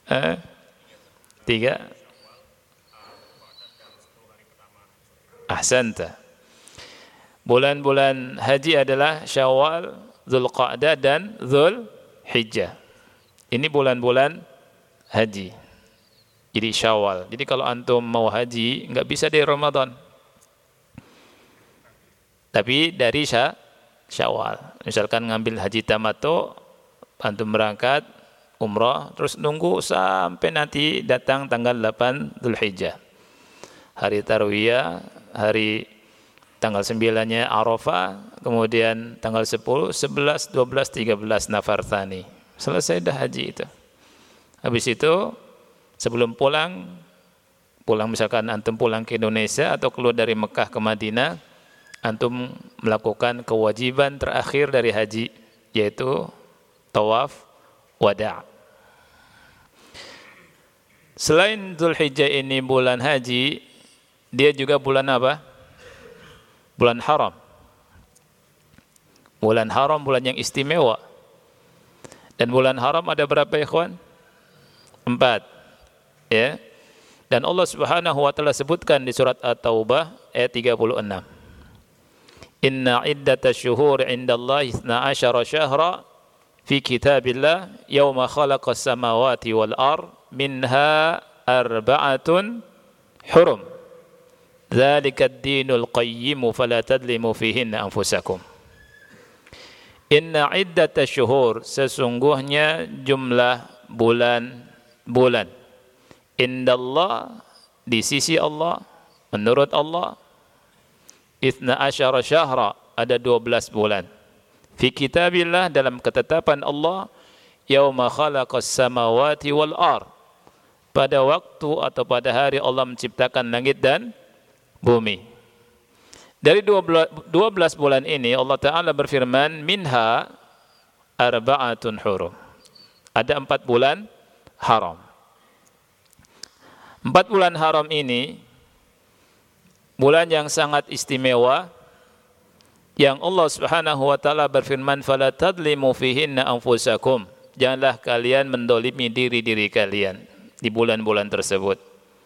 Eh? 3. Ahsanta. Bulan-bulan haji adalah Syawal, Dzulqa'dah dan Dzulhijjah. Ini bulan-bulan haji. Jadi Syawal. Jadi kalau antum mau haji enggak bisa dari Ramadan. Tapi dari Syawal. Misalkan ngambil haji tamattu, antum berangkat umrah terus nunggu sampai nanti datang tanggal 8 Dzulhijjah. Hari Tarwiyah, hari tanggal 9-nya Arafah, kemudian tanggal 10, 11, 12, 13 Nafar Tsani. Selesai dah haji itu. Habis itu sebelum pulang misalkan antum pulang ke Indonesia atau keluar dari Mekah ke Madinah, antum melakukan kewajiban terakhir dari haji, yaitu tawaf wada'. Selain Dzulhijjah ini bulan haji, dia juga bulan apa? Bulan haram. Bulan haram, bulan yang istimewa. Dan bulan haram ada berapa ikhwan? 4. Ya. Dan Allah Subhanahu wa taala sebutkan di surat At-Taubah ayat 36. Inna iddatash syuhur 'indallahi 12 syahra fi kitabillah yauma khalaqas samawati wal ard minha arba'atun hurum. Dzalika ad-dinul qayyim fala tadlimu fihinna anfusakum. Inna iddatash syuhur, sesungguhnya jumlah bulan indallah, di sisi Allah, menurut Allah, 12 syahra, ada 12 bulan. Fi kitabillah, dalam ketetapan Allah, yauma khalaqas samawati wal ard, pada waktu atau pada hari Allah menciptakan langit dan bumi. Dari 12 bulan ini Allah Ta'ala berfirman, minha arba'atun hurum, ada 4 bulan haram. 4 bulan haram ini bulan yang sangat istimewa, yang Allah Subhanahu wa taala berfirman, fala tadlimu fihinna anfusakum, janganlah kalian mendolimi diri-diri kalian di bulan-bulan tersebut.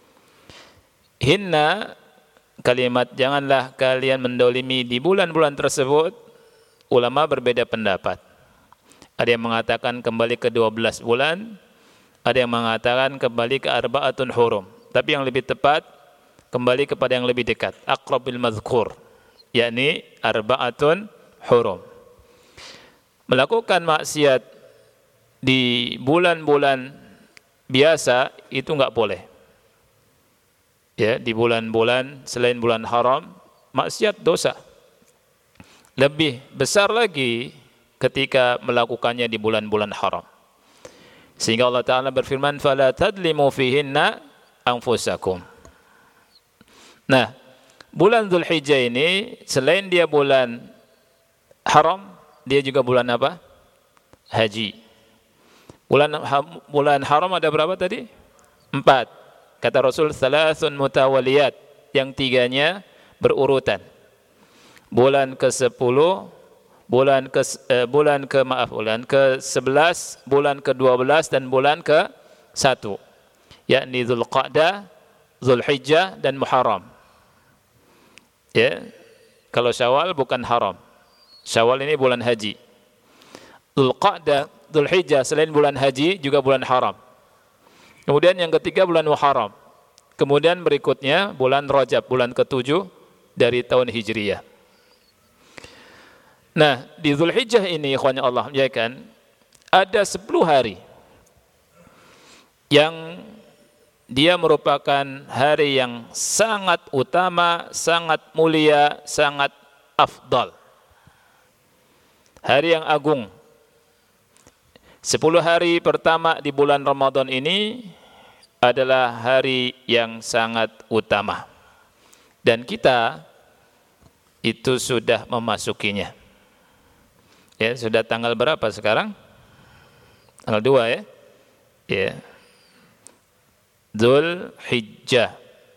Hinna, kalimat janganlah kalian mendolimi di bulan-bulan tersebut, ulama berbeda pendapat. Ada yang mengatakan kembali ke 12 bulan, ada yang mengatakan kembali ke arba'atun hurum. Tapi yang lebih tepat kembali kepada yang lebih dekat, aqrabil mazkur, yakni arba'atun hurum. Melakukan maksiat di bulan-bulan biasa itu enggak boleh. Ya, di bulan-bulan selain bulan haram, maksiat dosa. Lebih besar lagi ketika melakukannya di bulan-bulan haram. Sehingga Allah Ta'ala berfirman, fala tadlimu fihinna anfusakum. Nah, bulan Dzulhijjah ini selain dia bulan haram, dia juga bulan apa? Haji. Bulan haram ada berapa tadi? 4. Kata Rasul, thalathun mutawaliyat, yang 3-nya berurutan. Bulan ke-10, bulan ke-11, bulan ke-12 dan bulan ke-1, yakni Dzulqa'dah, Dzulhijjah dan Muharram. Ya. Kalau Syawal bukan haram. Syawal ini bulan haji. Dzulqa'dah, Dzulhijjah selain bulan haji juga bulan haram. Kemudian yang ketiga bulan Muharram. Kemudian berikutnya bulan Rajab, bulan ke-7 dari tahun Hijriyah. Nah, di Dzulhijjah ini ikhwanya Allah muliakan, ada 10 hari yang dia merupakan hari yang sangat utama, sangat mulia, sangat afdal. Hari yang agung. 10 hari pertama di bulan Ramadan ini adalah hari yang sangat utama. Dan kita itu sudah memasukinya. Ya, sudah tanggal berapa sekarang? Tanggal 2 ya? Ya. Dzulhijjah.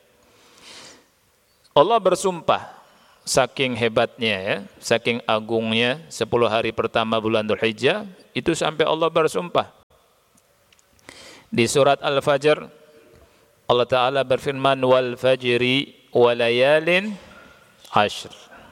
Allah bersumpah, saking hebatnya ya, saking agungnya 10 hari pertama bulan Dzulhijjah, itu sampai Allah bersumpah. Di surat Al-Fajr Allah Ta'ala berfirman wal fajri walayalin ashr.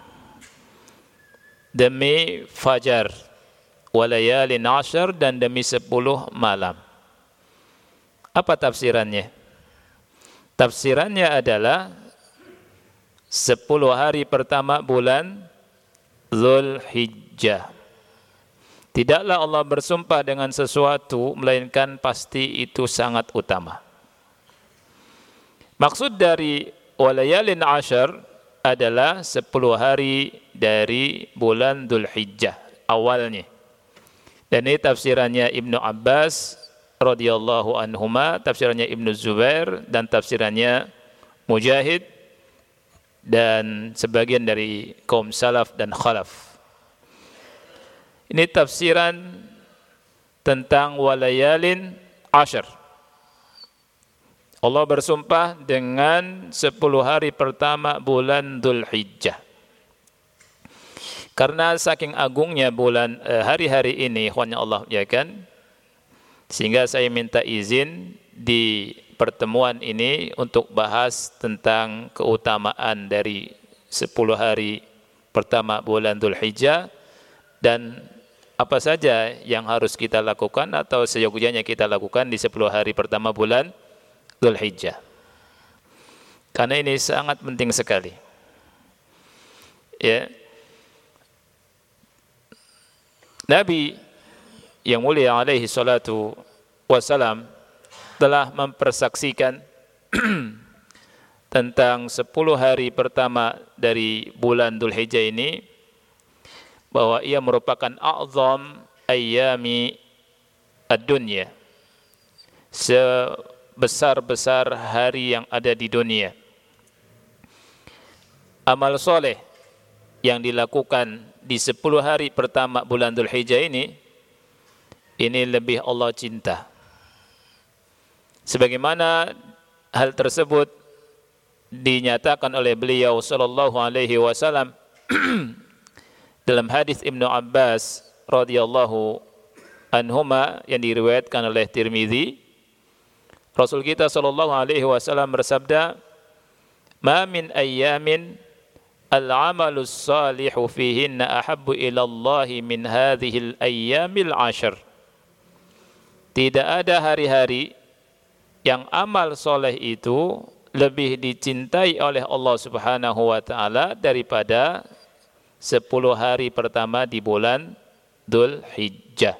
Demi fajar walayalin ashr, dan demi 10 malam. Apa tafsirannya? Tafsirannya adalah 10 hari pertama bulan Dzulhijjah. Tidaklah Allah bersumpah dengan sesuatu melainkan pasti itu sangat utama. Maksud dari walayalin ashr adalah 10 hari dari bulan Dzulhijjah awalnya. Dan ini tafsirannya Ibnu Abbas radhiyallahu anhuma, tafsirannya Ibnu Zubair, dan tafsirannya Mujahid dan sebagian dari kaum salaf dan khalaf. Ini tafsiran tentang walayalin ashr. Allah bersumpah dengan 10 hari pertama bulan Dzulhijjah. Karena saking agungnya bulan hari-hari ini, ikhwan Allah muliakan, sehingga saya minta izin di pertemuan ini untuk bahas tentang keutamaan dari 10 hari pertama bulan Dzulhijjah dan apa saja yang harus kita lakukan atau seyogyanya kita lakukan di 10 hari pertama bulan Dzulhijjah. Karena ini sangat penting sekali. Ya. Nabi yang mulia alaihi salatu wassalam telah mempersaksikan tentang 10 hari pertama dari bulan Dzulhijjah ini bahwa ia merupakan a'zam ayyami ad-dunya, sebesar-besar hari yang ada di dunia. Amal soleh yang dilakukan di 10 hari pertama bulan Dzulhijjah ini lebih Allah cinta. Sebagaimana hal tersebut dinyatakan oleh beliau sallallahu alaihi wasallam dalam hadis Ibnu Abbas radhiyallahu anhuma yang diriwayatkan oleh Tirmizi, Rasul kita sallallahu alaihi wasallam bersabda, "Ma min ayyamin al-'amalus salihu fihinna ahabbu ila Allah min hadhil ayyamil 'ashr." Tidak ada hari-hari yang amal soleh itu lebih dicintai oleh Allah Subhanahu wa taala daripada 10 hari pertama di bulan Dzulhijjah.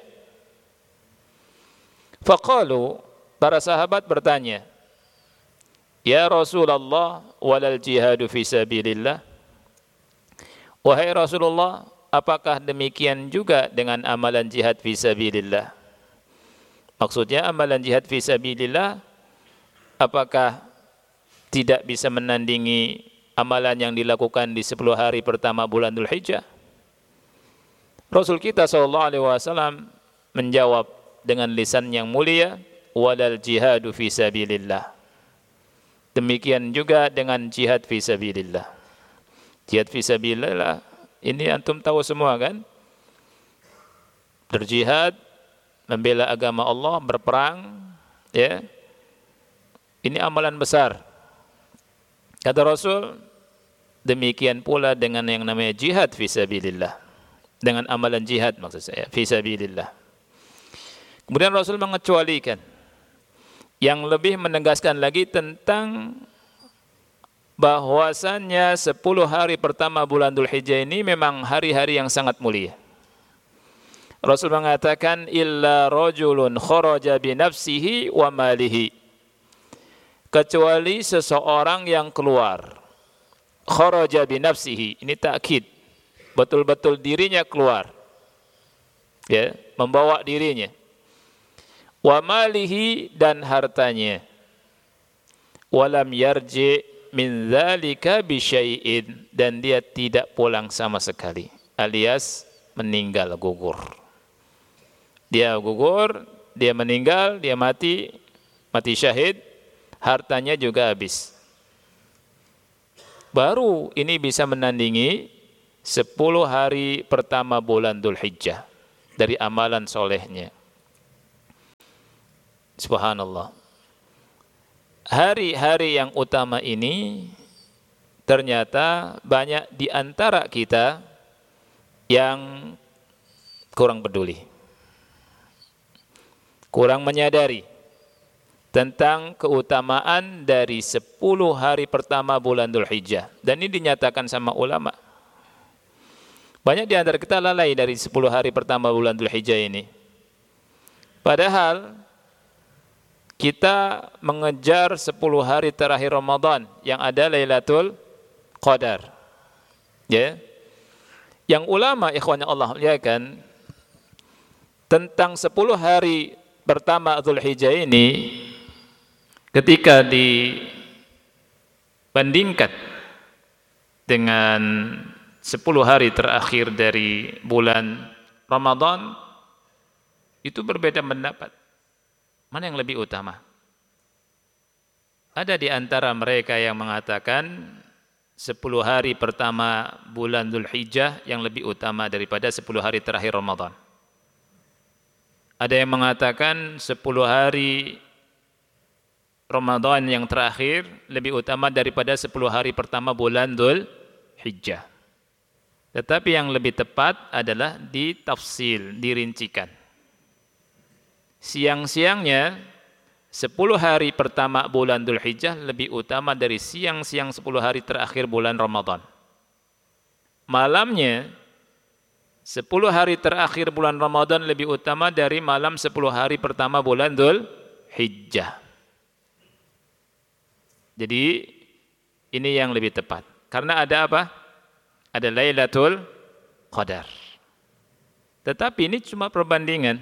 Faqalu, para sahabat bertanya, "Ya Rasulullah, walal jihadu fi sabilillah?" Wahai Rasulullah, apakah demikian juga dengan amalan jihad fi sabilillah? Maksudnya amalan jihad fi sabilillah apakah tidak bisa menandingi amalan yang dilakukan di 10 hari pertama bulan Dzulhijjah? Rasul kita sallallahu alaihi wasallam menjawab dengan lisan yang mulia, walal jihadu fi sabilillah. Demikian juga dengan jihad fi sabilillah. Jihad fi sabilillah ini antum tahu semua kan? Berjihad, membela agama Allah, berperang, ya. Ini amalan besar. Kata Rasul, demikian pula dengan yang namanya jihad fi sabilillah. Dengan amalan jihad maksud saya, fi sabilillah. Kemudian Rasul mengecualikan yang lebih menegaskan lagi tentang bahwasannya 10 hari pertama bulan Dzulhijjah ini memang hari-hari yang sangat mulia. Rasul mengatakan illa rajulun kharaja bi nafsihi wa malihi, kecuali seseorang yang keluar. Kharaja bi nafsihi, ini takkid, betul-betul dirinya keluar, ya, membawa dirinya. Wa malihi, dan hartanya. Walam yarji min dzalika bi syai'in, dan dia tidak pulang sama sekali, alias meninggal, gugur. Dia gugur, dia meninggal, dia mati syahid, hartanya juga habis. Baru ini bisa menandingi 10 hari pertama bulan Dzulhijjah dari amalan solehnya. Subhanallah. Hari-hari yang utama ini ternyata banyak di antara kita yang kurang peduli, kurang menyadari tentang keutamaan dari 10 hari pertama bulan Dzulhijjah. Dan ini dinyatakan sama ulama. Banyak di antara kita lalai dari 10 hari pertama bulan Dzulhijjah ini. Padahal kita mengejar 10 hari terakhir Ramadan yang ada Lailatul Qadar. Ya. Yang ulama ikhwannya Allah muliakan tentang 10 hari pertama Dzulhijjah ini ketika dibandingkan dengan 10 hari terakhir dari bulan Ramadan, itu berbeda pendapat. Mana yang lebih utama? Ada di antara mereka yang mengatakan 10 hari pertama bulan Dzulhijjah yang lebih utama daripada 10 hari terakhir Ramadan. Ada yang mengatakan 10 hari Ramadan yang terakhir lebih utama daripada 10 hari pertama bulan Dzulhijjah. Tetapi yang lebih tepat adalah ditafsil, dirincikan. Siang-siangnya 10 hari pertama bulan Dzulhijjah lebih utama dari siang-siang 10 hari terakhir bulan Ramadan. Malamnya 10 hari terakhir bulan Ramadan lebih utama dari malam 10 hari pertama bulan Dzulhijjah. Jadi ini yang lebih tepat. Karena ada apa? Ada Lailatul Qadar. Tetapi ini cuma perbandingan.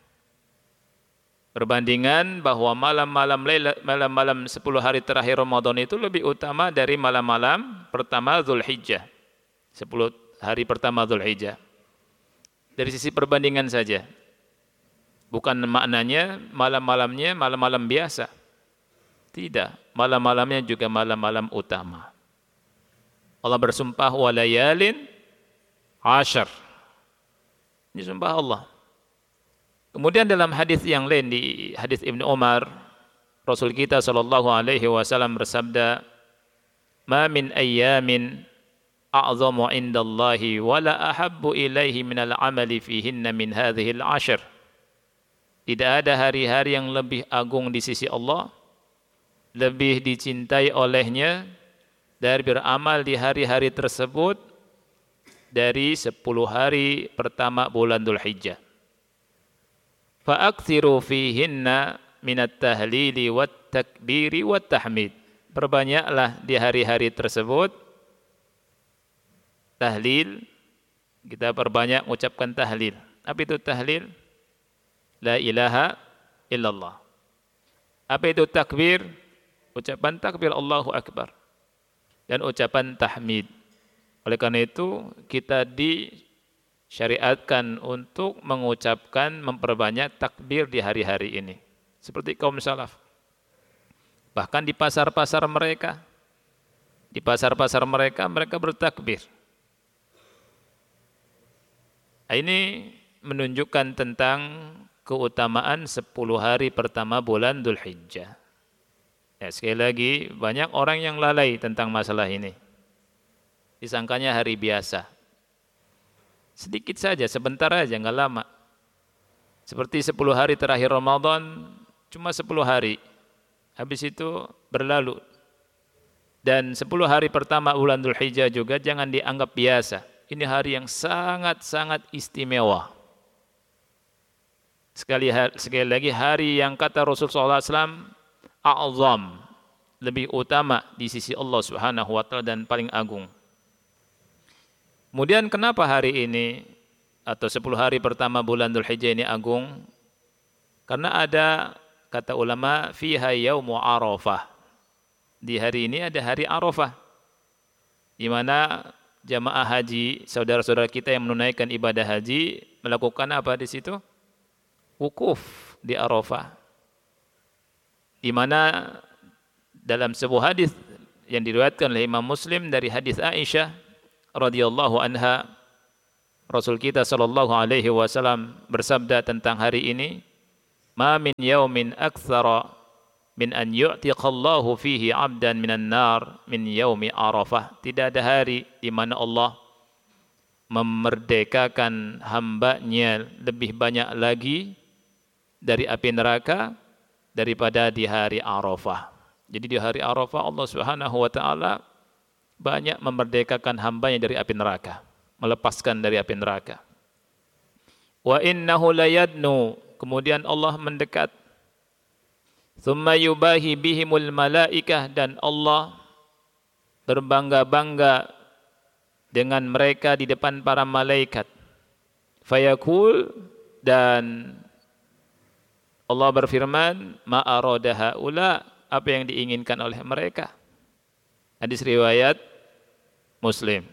Perbandingan bahwa malam-malam 10 hari terakhir Ramadan itu lebih utama dari malam-malam pertama Dzulhijjah. 10 hari pertama Dzulhijjah. Dari sisi perbandingan saja. Bukan maknanya malam-malamnya malam-malam biasa. Tidak, malam-malamnya juga malam-malam utama. Allah bersumpah walayalin ashar. Ini sumpah Allah. Kemudian dalam hadis yang lain di hadis Ibnu Umar, Rasul kita sallallahu alaihi wasallam bersabda, "Ma min ayyamin a'zamu 'indallahi wa la ahabbu ilaihi minal 'amali fihinna min hadhil 'ashr." Tidak ada hari-hari yang lebih agung di sisi Allah, lebih dicintai olehnya dari beramal di hari-hari tersebut dari 10 hari pertama bulan Dzulhijjah. Fa'aktsiru fihinna minat tahlili wat takbiri wat tahmid. Perbanyaklah di hari-hari tersebut tahlil, kita perbanyak mengucapkan tahlil. Apa itu tahlil? La ilaha illallah. Apa itu takbir? Ucapan takbir Allahu Akbar. Dan ucapan tahmid. Oleh karena itu kita disyariatkan untuk mengucapkan, memperbanyak takbir di hari-hari ini. Seperti kaum salaf. Bahkan di pasar-pasar mereka. Di pasar-pasar mereka bertakbir. Ini menunjukkan tentang keutamaan 10 hari pertama bulan Dzulhijjah. Ya, sekali lagi banyak orang yang lalai tentang masalah ini. Disangkanya hari biasa. Sedikit saja, sebentar aja, enggak lama. Seperti 10 hari terakhir Ramadan, cuma 10 hari. Habis itu berlalu. Dan 10 hari pertama bulan Dzulhijjah juga jangan dianggap biasa. Ini hari yang sangat-sangat istimewa. Sekali lagi hari yang kata Rasulullah SAW a'zam, lebih utama di sisi Allah Subhanahu wa taala dan paling agung. Kemudian kenapa hari ini atau 10 hari pertama bulan Dzulhijjah ini agung? Karena ada kata ulama fiha yaumu Arafah. Di hari ini ada hari Arafah. Di mana jamaah haji, saudara-saudara kita yang menunaikan ibadah haji melakukan apa di situ? Wukuf di Arafah. Di mana dalam sebuah hadis yang diriwayatkan oleh Imam Muslim dari hadis Aisyah radhiyallahu anha, Rasul kita sallallahu alaihi wasallam bersabda tentang hari ini, Ma min yaumin aktsara min an yu'tiqallahu fihi 'abdan minan nar min yaumi Arafah. Tidak ada hari di mana Allah memerdekakan hambanya lebih banyak lagi dari api neraka daripada di hari Arafah. Jadi di hari Arafah Allah Subhanahu wa taala banyak memerdekakan hambanya dari api neraka, melepaskan dari api neraka. Wa innahu layadnu, kemudian Allah mendekat. Tsumma yubahi bihimul malaikah, dan Allah berbangga-bangga dengan mereka di depan para malaikat. Fayaqul, dan Allah berfirman, ma arada haula, apa yang diinginkan oleh mereka. Hadis riwayat Muslim.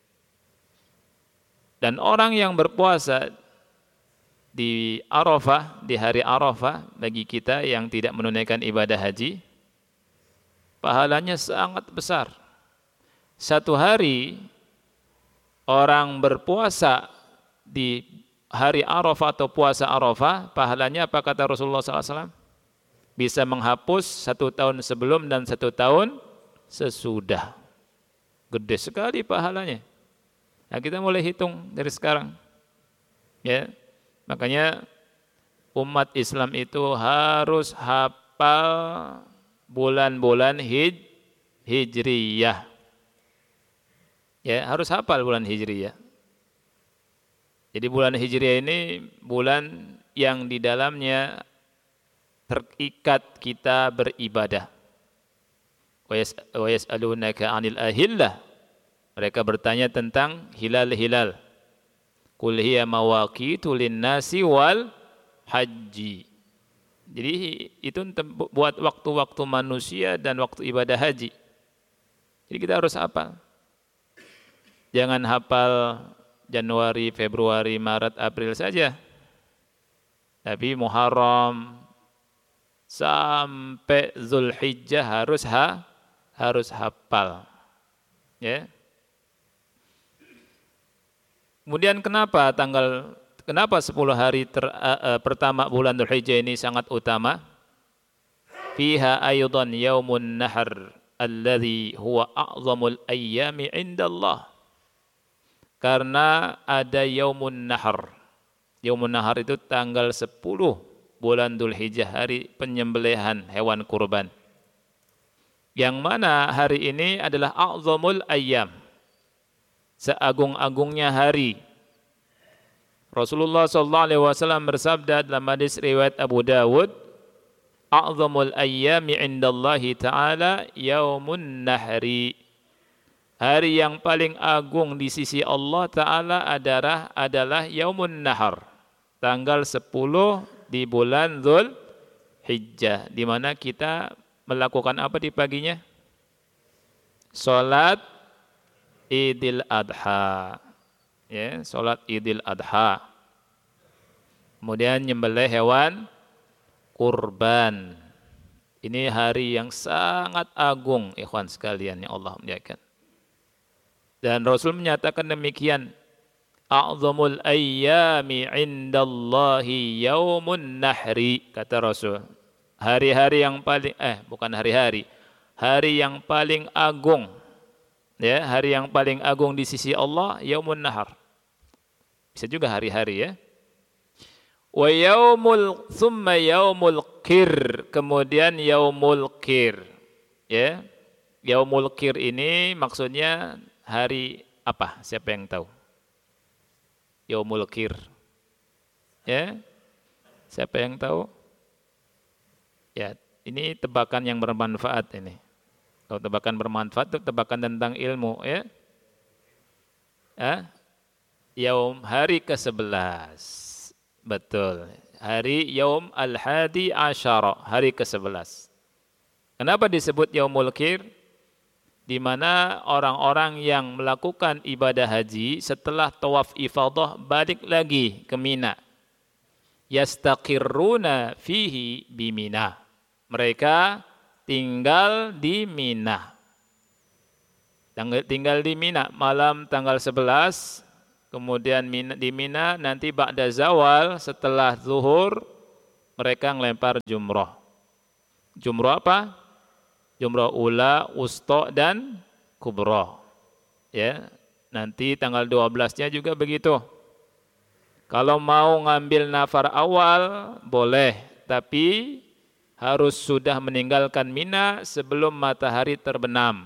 Dan orang yang berpuasa di Arafah, di hari Arafah, bagi kita yang tidak menunaikan ibadah haji, pahalanya sangat besar. Satu hari orang berpuasa di hari Arafah atau puasa Arafah, pahalanya apa kata Rasulullah SAW? Bisa menghapus 1 tahun sebelum dan 1 tahun sesudah. Gede sekali pahalanya. Nah, kita mulai hitung dari sekarang. Ya. Makanya umat Islam itu harus hafal bulan-bulan hijriyah. Ya, harus hafal bulan hijriyah. Jadi bulan hijriyah ini bulan yang di dalamnya terikat kita beribadah. Wa yas'alunaka 'anil ahillah. Mereka bertanya tentang hilal-hilal. Qul hiya mawaqitu lin-nasi wal haji. Jadi itu buat waktu-waktu manusia dan waktu ibadah haji. Jadi kita harus hafal. Jangan hafal Januari, Februari, Maret, April saja. Tapi Muharram sampai Zulhijjah harus hafal. Ya. Kemudian kenapa 10 hari pertama bulan Dzulhijjah ini sangat utama? Fiha aydan yaumun nahr alladhi huwa a'zamul ayyami 'indallah. Karena ada yaumun nahr. Yaumun nahr itu tanggal 10 bulan Dzulhijjah, hari penyembelihan hewan kurban. Yang mana hari ini adalah a'zamul ayyam, seagung-agungnya hari. Rasulullah SAW bersabda dalam hadis riwayat Abu Dawud, a'zamul ayyami indallahi ta'ala yaumun nahri. Hari yang paling agung di sisi Allah Ta'ala adalah yaumun nahr, tanggal 10 di bulan Dzulhijjah, di mana kita melakukan apa di paginya? Salat Idul Adha. Ya, salat Idul Adha. Kemudian nyembelih hewan kurban. Ini hari yang sangat agung, ikhwan sekalian yang Allah muliakan. Dan Rasul menyatakan demikian, a'zamul ayyami 'indallahi yaumun nahri, kata Rasul. Hari-hari yang paling hari yang paling agung, ya, hari yang paling agung di sisi Allah yaumun nahar. Bisa juga hari-hari, ya. Wa thumma yaumul qir, kemudian yaumul qir, ya. Yaumul qir ini maksudnya hari apa? Siapa yang tahu? Yaumul qir. Ya. Siapa yang tahu? Ya, ini tebakan yang bermanfaat ini. Kalau tebakan bermanfaat itu tebakan tentang ilmu, ya. Hari ke-11. Betul. Hari Yaum Al-Hadi Asyara, hari ke-11. Kenapa disebut Yaumul Qir? Di mana orang-orang yang melakukan ibadah haji setelah tawaf ifadah balik lagi ke Mina. Yastaqirruna fihi bimina. Mereka tinggal di Mina. Tinggal di Mina malam tanggal 11, kemudian di Mina nanti ba'da zawal setelah zuhur mereka ngelempar jumroh. Jumroh apa? Jumroh ula, wusta, dan kubroh. Ya, nanti tanggal 12-nya juga begitu. Kalau mau ngambil nafar awal, boleh. Tapi harus sudah meninggalkan Mina sebelum matahari terbenam.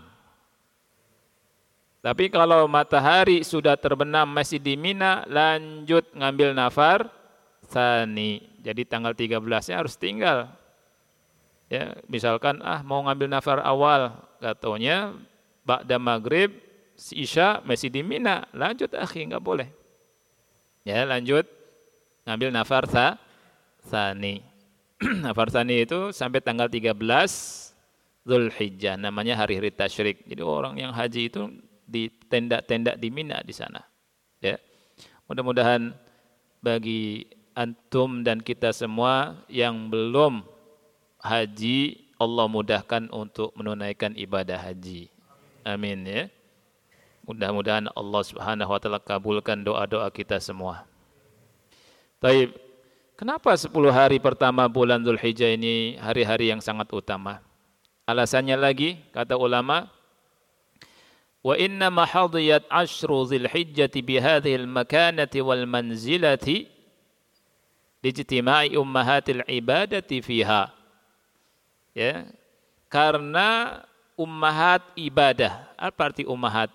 Tapi kalau matahari sudah terbenam masih di Mina, lanjut ngambil nafar tsani. Jadi tanggal 13-nya harus tinggal. Ya, misalkan mau ngambil nafar awal, katanya ba'da maghrib, isya masih di Mina, lanjut enggak boleh. Ya, lanjut ngambil nafar tsani. Nafar tsani itu sampai tanggal 13 Zulhijjah, namanya hari-hari tasyrik. Jadi orang yang haji itu di tenda-tenda di Mina di sana. Ya. Mudah-mudahan bagi antum dan kita semua yang belum haji, Allah mudahkan untuk menunaikan ibadah haji. Amin ya. Mudah-mudahan Allah Subhanahu wa taala kabulkan doa-doa kita semua. Baik. Kenapa 10 hari pertama bulan Zulhijjah ini hari-hari yang sangat utama? Alasannya lagi, kata ulama, wa inna ma hadiyat ashru Zulhijjati bihadhihi al-makanati wal manzilati lijtima'i ummahatil ibadati fiha. Ya. Karena ummahat ibadah. Apa arti ummahat?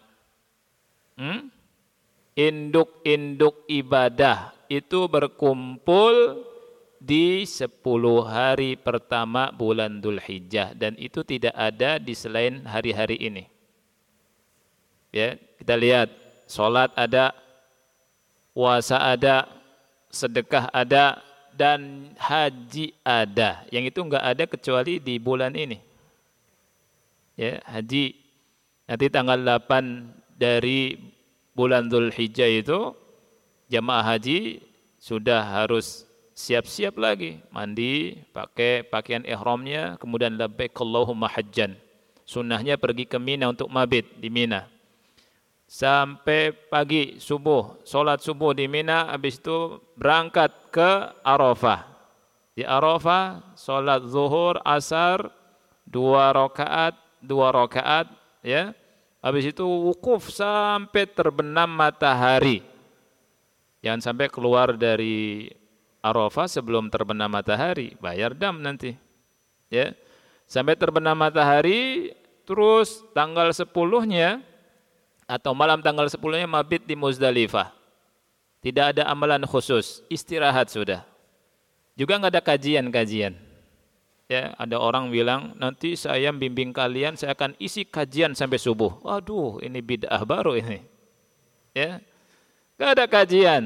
Induk-induk ibadah itu berkumpul di 10 hari pertama bulan Dzulhijjah, dan itu tidak ada di selain hari-hari ini. Ya, kita lihat, salat ada, puasa ada, sedekah ada, dan haji ada. Yang itu enggak ada kecuali di bulan ini. Ya, haji nanti tanggal 8 dari bulan Dzulhijjah itu jamaah haji sudah harus siap-siap lagi, mandi, pakai pakaian ihramnya, kemudian labbaik Allahumma hajjan. Sunnahnya pergi ke Mina untuk mabit di Mina. Sampai pagi subuh, sholat subuh di Mina, habis itu berangkat ke Arafah. Di Arafah sholat zuhur, asar, 2 rakaat, ya. Habis itu wukuf sampai terbenam matahari. Jangan sampai keluar dari Arafah sebelum terbenam matahari, bayar dam nanti. Ya. Sampai terbenam matahari, terus tanggal 10-nya atau malam tanggal 10-nya mabit di Muzdalifah. Tidak ada amalan khusus, istirahat sudah. Juga enggak ada kajian-kajian. Ya, ada orang bilang, nanti saya bimbing kalian, saya akan isi kajian sampai subuh. Waduh, ini bid'ah baru ini. Ya. Enggak ada kajian.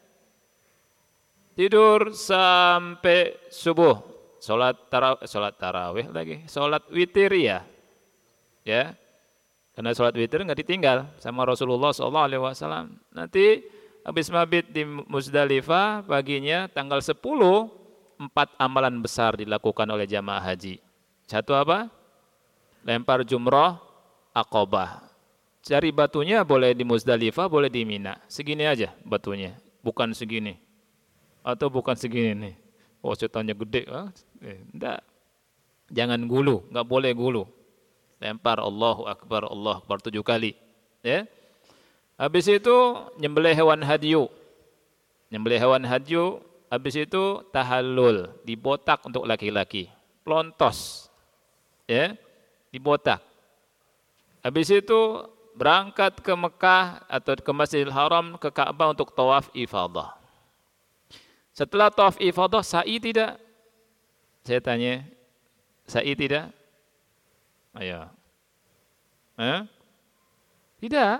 Tidur sampai subuh. Salat tarawih lagi, salat witir ya. Ya. Karena salat witir enggak ditinggal sama Rasulullah SAW. Nanti habis mabit di Muzdalifah paginya tanggal 10, 4 amalan besar dilakukan oleh jamaah haji. Satu apa? Lempar jumrah Aqabah. Cari batunya boleh di Muzdalifah, boleh di Mina. Segini aja batunya, bukan segini. Atau bukan segini nih. Oh, setannya gede. Enggak. Jangan gulu, enggak boleh gulu. Lempar Allahu Akbar 7 kali. Ya. Habis itu nyembelih hewan hadyu. Nyembelih hewan hadyu, habis itu tahallul, dibotak untuk laki-laki. Plontos. Ya, dibotak. Habis itu berangkat ke Mekah atau ke Masjidil Haram, ke Ka'bah untuk tawaf ifadah. Setelah tawaf ifadah, sa'i tidak? Saya tanya, sa'i tidak? Ayo. Tidak.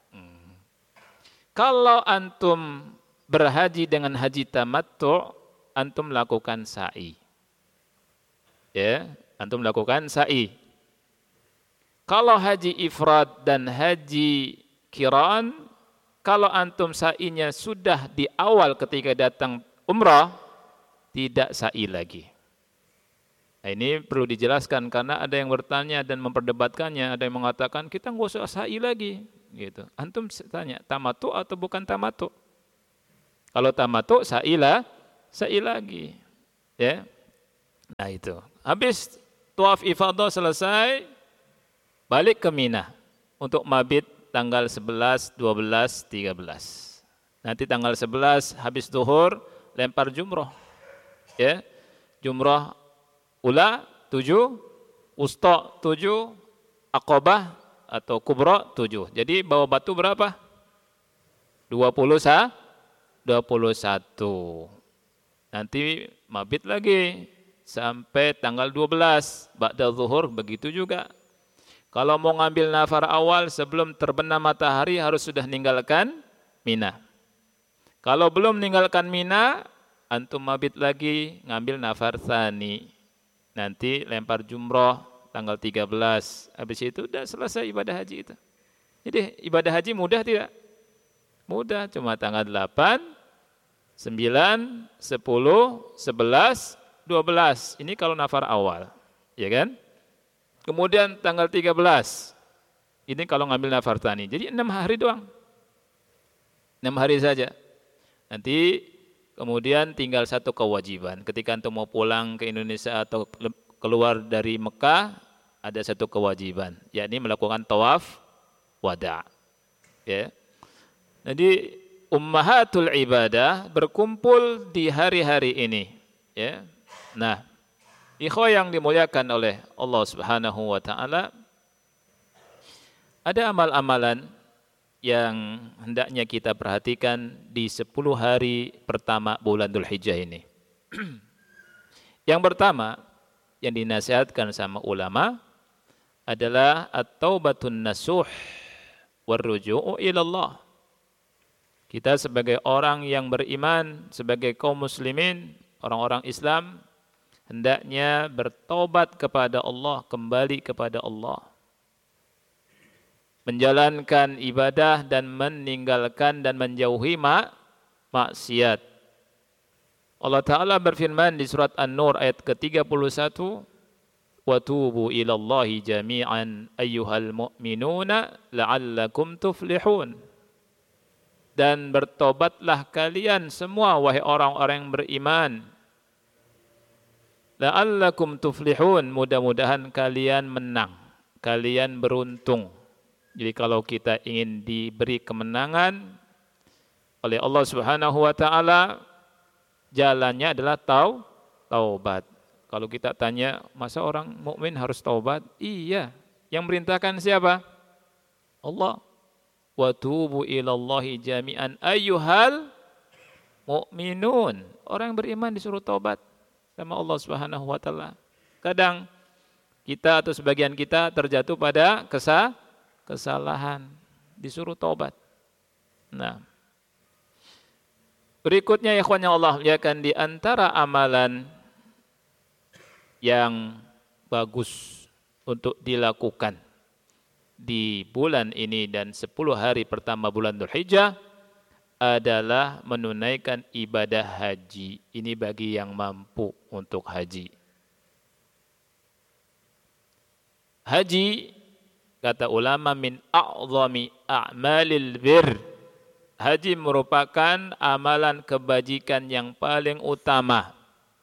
Kalau antum berhaji dengan haji tamattu', antum lakukan sa'i. Ya, antum lakukan sa'i. Kalau haji ifrad dan haji qiran, kalau antum sa'inya sudah di awal ketika datang umrah, tidak sa'i lagi. Nah, ini perlu dijelaskan karena ada yang bertanya dan memperdebatkannya, ada yang mengatakan kita nggak usah sa'i lagi, gitu. Antum tanya tamattu atau bukan tamattu? Kalau tamattu sa'i lagi. Ya. Nah itu. Habis tawaf ifadah selesai, balik ke Mina untuk mabit tanggal 11, 12, 13. Nanti tanggal 11 habis zuhur lempar jumroh. Ya. Jumroh ula 7, wusta 7, Aqabah atau kubra 7. Jadi bawa batu berapa? 21. Nanti mabit lagi sampai tanggal 12. Ba'da zuhur begitu juga. Kalau mau ngambil nafar awal sebelum terbenam matahari harus sudah ninggalkan Mina. Kalau belum ninggalkan Mina, antum mabit lagi ngambil nafar tsani. Nanti lempar jumroh tanggal 13. Habis itu sudah selesai ibadah haji itu. Jadi ibadah haji mudah tidak? Mudah, cuma tanggal 8, 9, 10, 11, 12. Ini kalau nafar awal, ya kan? Kemudian tanggal 13. Ini kalau ngambil nafar tsani. Jadi 6 hari doang. 6 hari saja. Nanti kemudian tinggal satu kewajiban. Ketika antum mau pulang ke Indonesia atau keluar dari Mekah, ada satu kewajiban, yakni melakukan tawaf wada. Ya. Jadi ummahatul ibadah berkumpul di hari-hari ini. Ya. Nah, ikhwah yang dimuliakan oleh Allah Subhanahu wa taala, ada amal-amalan yang hendaknya kita perhatikan di 10 hari pertama bulan Dzulhijjah ini. Yang pertama yang dinasihatkan sama ulama adalah at-taubatun nasuh warruju'u ilallah. Kita sebagai orang yang beriman, sebagai kaum muslimin, orang-orang Islam, hendaknya bertobat kepada Allah, kembali kepada Allah. Menjalankan ibadah dan meninggalkan dan menjauhi maksiat. Allah Ta'ala berfirman di surat An-Nur ayat ke-31, وَتُوبُوا إِلَى اللَّهِ جَمِيعًا أَيُّهَا الْمُؤْمِنُونَ لَعَلَّكُمْ تُفْلِحُونَ. Dan bertobatlah kalian semua wahai orang-orang yang beriman. لَعَلَّكُمْ تُفْلِحُونَ, mudah-mudahan kalian menang, kalian beruntung. Jadi kalau kita ingin diberi kemenangan oleh Allah Subhanahu wa taala, jalannya adalah taubat. Kalau kita tanya, masa orang mukmin harus taubat? Iya. Yang merintahkan siapa? Allah. Wa tubu ilallahi jami'an ayyuhal mu'minun. Orang yang beriman disuruh taubat sama Allah Subhanahu wa taala. Kadang kita atau sebagian kita terjatuh pada kesalahan, disuruh taubat. Nah, berikutnya ya ikhwan Allah muliakan, di antara amalan yang bagus untuk dilakukan di bulan ini dan 10 hari pertama bulan Dzulhijjah adalah menunaikan ibadah haji. Ini bagi yang mampu untuk haji. Haji, kata ulama, min a'zami a'malil bir. Haji merupakan amalan kebajikan yang paling utama.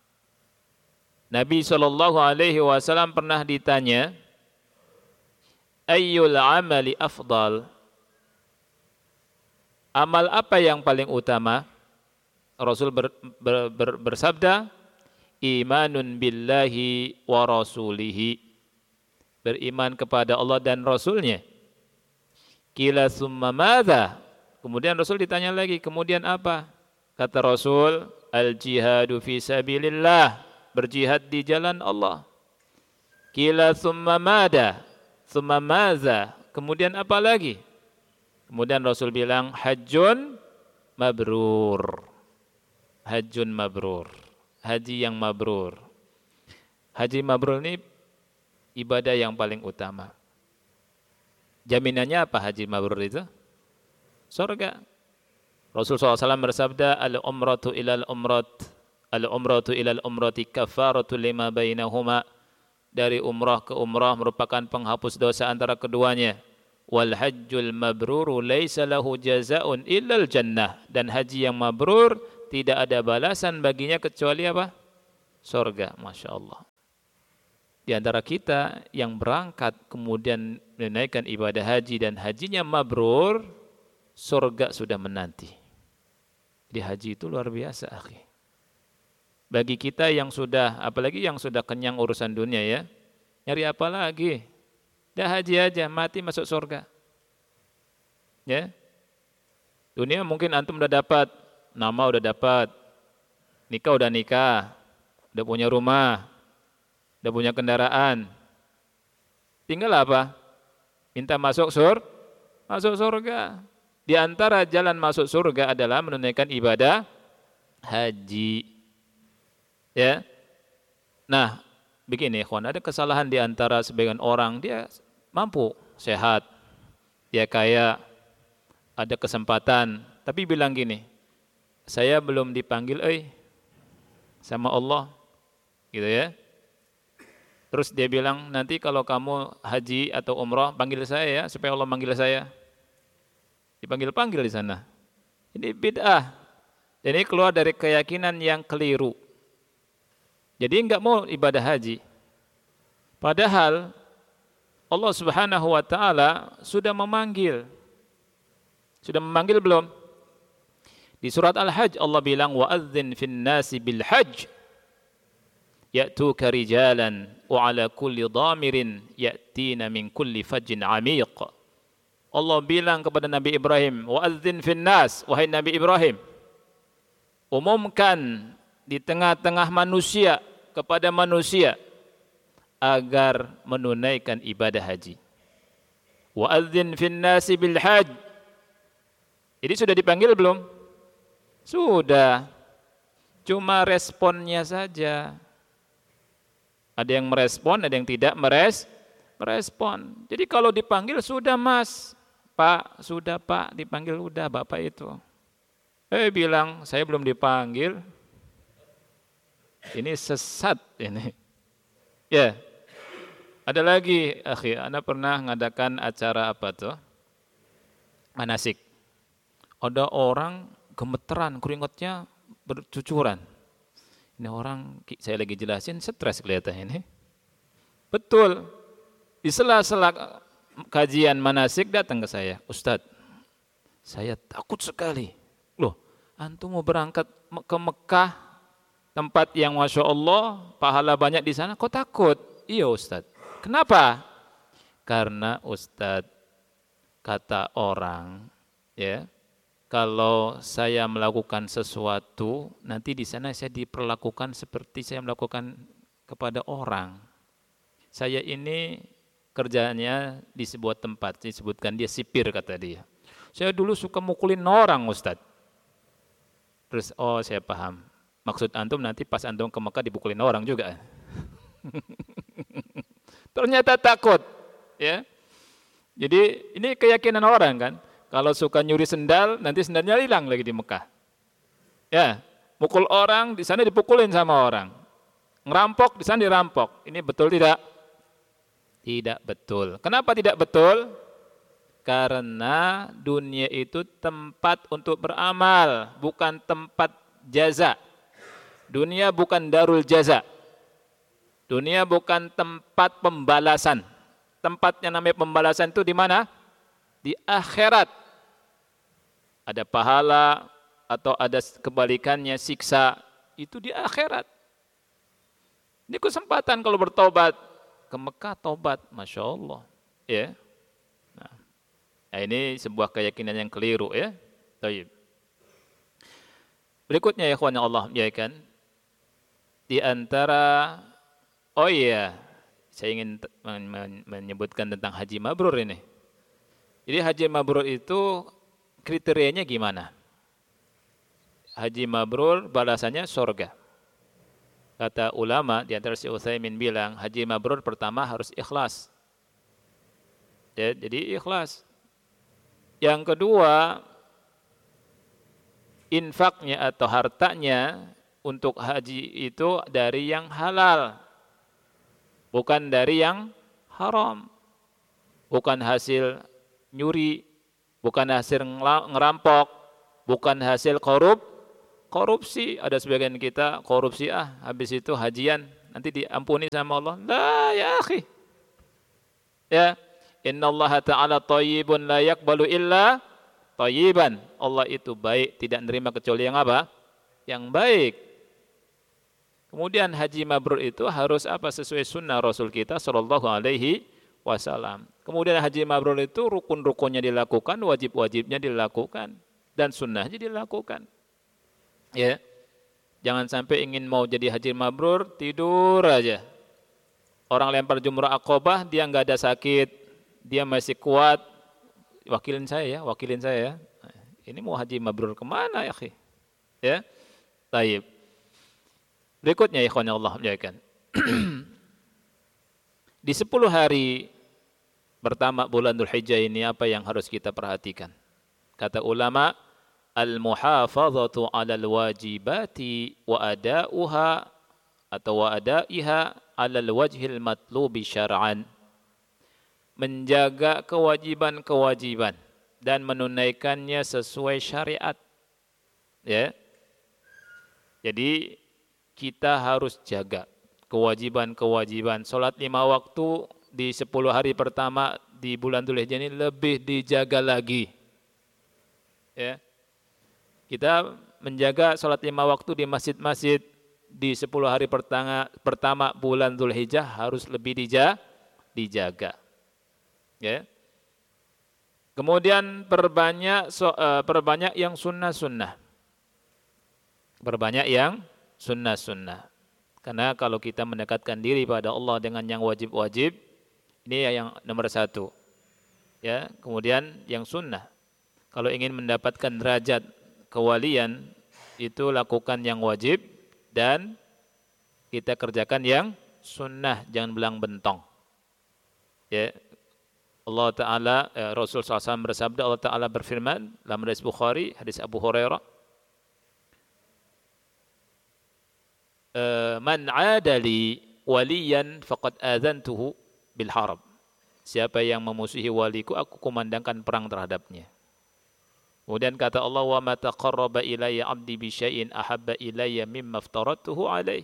Nabi SAW pernah ditanya, ayyul amali afdal? Amal apa yang paling utama? Rasul bersabda, imanun billahi wa rasulihi. Beriman kepada Allah dan Rasulnya. Qila summa madza? Kemudian Rasul ditanya lagi, kemudian apa? Kata Rasul, al-jihadu fi sabilillah. Berjihad di jalan Allah. Qila summa mada? Summa maza? Kemudian apa lagi? Kemudian Rasul bilang, hajjun mabrur. Hajjun mabrur. Haji yang mabrur. Haji mabrur ini ibadah yang paling utama. Jaminannya apa haji mabrur itu? Surga. Rasul SAW bersabda, al-umratu ilal umrat, al-umratu ilal umrati kafaratu lima bainahuma. Dari umrah ke umrah merupakan penghapus dosa antara keduanya. Wal hajjul mabruru laisa lahu jazaa'un illal jannah. Dan haji yang mabrur tidak ada balasan baginya kecuali apa? surga, Masya Allah. Di antara kita yang berangkat kemudian menunaikan ibadah haji dan hajinya mabrur, surga sudah menanti. Jadi haji itu luar biasa, akhi. Bagi kita yang sudah, apalagi yang sudah kenyang urusan dunia ya, nyari apa lagi? Dah haji aja, mati masuk surga. Ya. Dunia mungkin antum udah dapat, nama udah dapat, nikah udah nikah, udah punya rumah, udah punya kendaraan. Tinggal apa? Minta masuk surga. Di antara jalan masuk surga adalah menunaikan ibadah haji. Ya. Nah, begini ikhwan, ada kesalahan di antara sebagian orang, dia mampu, sehat, dia kaya, ada kesempatan, tapi bilang gini, saya belum dipanggil sama Allah, gitu ya. Terus dia bilang, nanti kalau kamu haji atau umrah, panggil saya ya, supaya Allah manggil saya. Dipanggil-panggil di sana. Ini bid'ah. Jadi keluar dari keyakinan yang keliru. Jadi enggak mau ibadah haji. Padahal Allah Subhanahu wa taala sudah memanggil. Sudah memanggil belum? Di surat Al-Hajj Allah bilang wa'adzin fin nasi bil hajj ya'tuka rijalan wa 'ala kulli dhamirin ya'tina min kulli fajjin 'amiq. Allah bilang kepada Nabi Ibrahim, wa'adzin fin nas, wahai Nabi Ibrahim, umumkan di tengah-tengah manusia, kepada manusia agar menunaikan ibadah haji. Wa'adzin fin nasi bil hajj. Jadi sudah dipanggil belum? Sudah. Cuma responnya saja. Ada yang merespon, ada yang tidak merespon. Jadi kalau dipanggil sudah Mas, Pak, sudah Pak, dipanggil udah Bapak itu. Bilang saya belum dipanggil. Ini sesat ini. Ya. Ada lagi, akhi, Anda pernah ngadakan acara apa tuh? Manasik. Ada orang gemeteran, keringatnya bercucuran. Ini orang, saya lagi jelasin, stres kelihatan ini. Betul. Di sela-sela kajian manasik datang ke saya, Ustadz, saya takut sekali. Loh, antum mau berangkat ke Mekah, tempat yang Masya Allah, pahala banyak di sana, kok takut? Iya Ustadz. Kenapa? Karena Ustadz, kata orang, ya, kalau saya melakukan sesuatu, nanti di sana saya diperlakukan seperti saya melakukan kepada orang. Saya ini kerjanya di sebuah tempat, disebutkan dia sipir kata dia. Saya dulu suka mukulin orang Ustadz. Terus, oh saya paham. Maksud antum nanti pas antum ke Mekah dipukulin orang juga. Ternyata takut, ya. Jadi ini keyakinan orang kan. Kalau suka nyuri sendal, nanti sendalnya hilang lagi di Mekah. Ya, mukul orang di sana dipukulin sama orang. Ngerampok di sana dirampok. Ini betul tidak? Tidak betul. Kenapa tidak betul? Karena dunia itu tempat untuk beramal, bukan tempat jaza. Dunia bukan darul jaza. Dunia bukan tempat pembalasan. Tempat yang namanya pembalasan itu di mana? Di akhirat. Ada pahala atau ada kebalikannya siksa, itu di akhirat. Ini kesempatan kalau bertobat ke Mekah, tobat, Masya Allah. Ya. Nah, ini sebuah keyakinan yang keliru ya. Baik. Berikutnya ya ikhwan yang Allah muliakan, di antara saya ingin menyebutkan tentang haji mabrur ini. Jadi haji mabrur itu kriterianya gimana? Haji mabrur balasannya surga. Kata ulama di antara Syekh Utsaimin bilang haji mabrur pertama harus ikhlas. Ya, jadi ikhlas. Yang kedua, infaknya atau hartanya untuk haji itu dari yang halal, bukan dari yang haram, bukan hasil nyuri, bukan hasil ngerampok, bukan hasil korupsi. Ada sebagian kita korupsi, habis itu hajian nanti diampuni sama Allah. La ya akhi. Ya, innallaha ta'ala thayyibun la yaqbalu illa thayyiban. Allah itu baik, tidak menerima kecuali yang apa? Yang baik. Kemudian haji mabrur itu harus apa? Sesuai sunnah Rasul kita sallallahu alaihi wasallam. Kemudian haji mabrur itu rukun-rukunnya dilakukan, wajib-wajibnya dilakukan, dan sunnahnya dilakukan. Ya, jangan sampai ingin mau jadi haji mabrur tidur aja. Orang lempar jumrah Aqabah dia nggak ada sakit, dia masih kuat. Wakilin saya ya. Ini mau haji mabrur kemana ya, akhi? Ya, taib. Berikutnya ikhwan Allah muliakan. Di 10 hari pertama bulan Dzulhijjah ini apa yang harus kita perhatikan? Kata ulama, al-muhafazatu 'alal wajibati wa ada'uha atau wa ada'iha 'alal wajhil matlubi syar'an. Menjaga kewajiban-kewajiban dan menunaikannya sesuai syariat. Ya. Jadi kita harus jaga kewajiban-kewajiban. Salat 5 waktu di 10 hari pertama di bulan Dzulhijjah ini lebih dijaga lagi. Ya. Kita menjaga salat 5 waktu di masjid-masjid di 10 hari pertama bulan Dzulhijjah harus lebih dijaga. Ya. Kemudian perbanyak yang sunnah-sunnah. Perbanyak yang sunnah-sunnah. Karena kalau kita mendekatkan diri pada Allah dengan yang wajib-wajib, ini yang nomor 1. Ya, kemudian yang sunnah. Kalau ingin mendapatkan derajat kewalian, itu lakukan yang wajib dan kita kerjakan yang sunnah, jangan belang bentong. Ya. Allah Ta'ala, Rasul SAW bersabda, Allah Ta'ala berfirman dalam hadis Bukhari, hadis Abu Hurairah, man adali waliyan faqad adzantuhu bil harb. Siapa yang memusuhi waliku, aku kumandangkan perang terhadapnya. Kemudian kata Allah, wa ma taqarraba ilayya 'abdi bi syai'in ahabba ilayya mimma aftaratuhu alaih.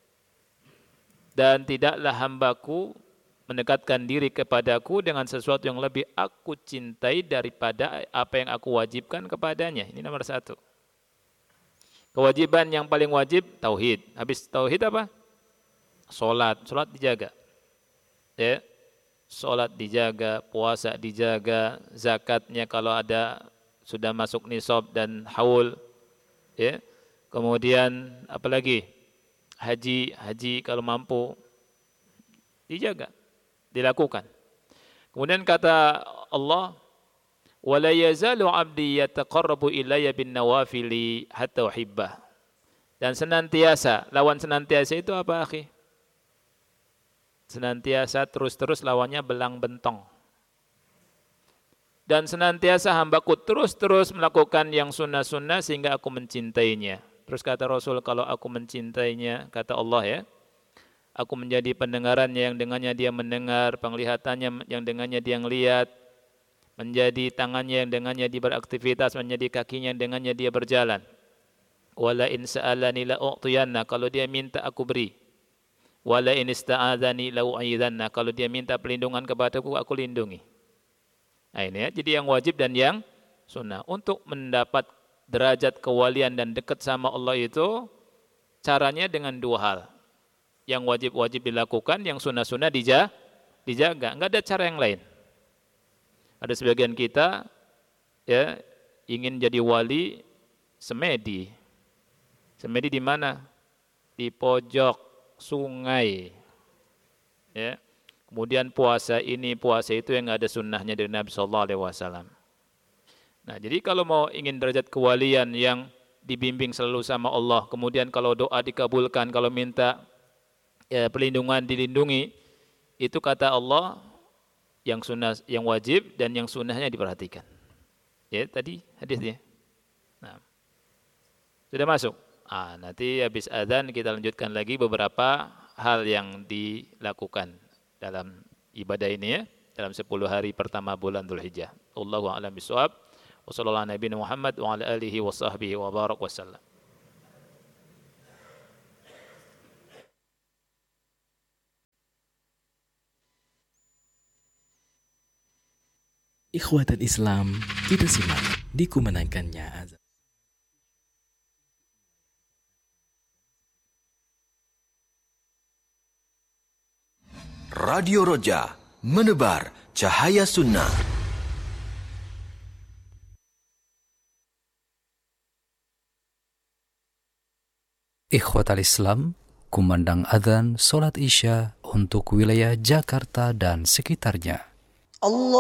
Dan tidaklah hambaku mendekatkan diri kepadaku dengan sesuatu yang lebih aku cintai daripada apa yang aku wajibkan kepadanya. Ini nomor 1. Kewajiban yang paling wajib, tauhid. Habis tauhid apa? Salat dijaga. Ya. Salat dijaga, puasa dijaga, zakatnya kalau ada sudah masuk nisab dan haul. Ya. Kemudian apalagi? Haji kalau mampu dijaga, dilakukan. Kemudian kata Allah, wala yazalu 'abdi yataqarrabu ilayya bin nawafili hatta uhibbah. Dan senantiasa, lawan senantiasa itu apa, akhi? Senantiasa terus-terus lawannya belang bentong. Dan senantiasa hambaku terus-terus melakukan yang sunnah-sunnah sehingga aku mencintainya. Terus kata Rasul, kalau aku mencintainya, kata Allah ya, aku menjadi pendengarannya yang dengannya dia mendengar, penglihatannya yang dengannya dia melihat, menjadi tangannya yang dengannya dia beraktivitas, menjadi kakinya yang dengannya dia berjalan. Wala in sa'alani la u'tiyanna, kalau dia minta aku beri. Wala in ista'adzani la u'idhanna, kalau dia minta perlindungan kepadaku aku lindungi. Nah ini ya, jadi yang wajib dan yang sunnah. Untuk mendapat derajat kewalian dan dekat sama Allah itu caranya dengan 2 hal. Yang wajib-wajib dilakukan, yang sunnah-sunnah dijaga. Enggak ada cara yang lain. Ada sebagian kita ya ingin jadi wali semedi. Semedi di mana? Di pojok sungai. Ya. Kemudian puasa ini, puasa itu yang ada sunnahnya dari Nabi sallallahu alaihi wasallam. Nah, jadi kalau mau ingin derajat kewalian yang dibimbing selalu sama Allah, kemudian kalau doa dikabulkan, kalau minta perlindungan dilindungi, itu kata Allah yang sunnah, yang wajib dan yang sunnahnya diperhatikan. Ya, tadi hadisnya. Nah, sudah masuk. Nanti habis azan kita lanjutkan lagi beberapa hal yang dilakukan dalam ibadah ini ya, dalam 10 hari pertama bulan Dzulhijjah. Wallahu a'lam bishawab. Wassallallahu ala nabiyina Muhammad wa ala alihi wa sahbihi wa barak wasallam. Ikhwatan Islam, kita simak dikumandangkannya azan. Radio Roja, menebar cahaya sunnah. Ikhwatal Islam, kumandang adzan solat Isya untuk wilayah Jakarta dan sekitarnya.